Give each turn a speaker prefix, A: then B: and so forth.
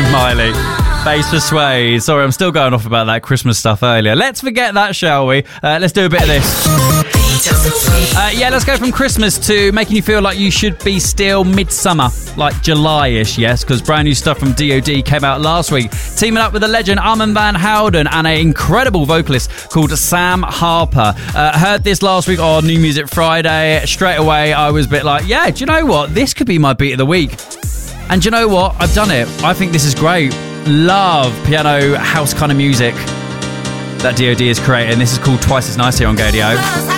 A: Miley. Bass for Sway. Sorry, I'm still going off about that Christmas stuff earlier. Let's forget that, shall we? Let's do a bit of this. Let's go from Christmas to making you feel like you should be still midsummer, like July-ish, yes, because brand new stuff from DOD came out last week, teaming up with the legend Armand Van Helden and an incredible vocalist called Sam Harper. Heard this last week on New Music Friday. Straight away, I was a bit like, yeah, do you know what? This could be my beat of the week. And do you know what? I've done it. I think this is great. Love piano house kind of music that DOD is creating. This is called Twice as Nice here on Gadio.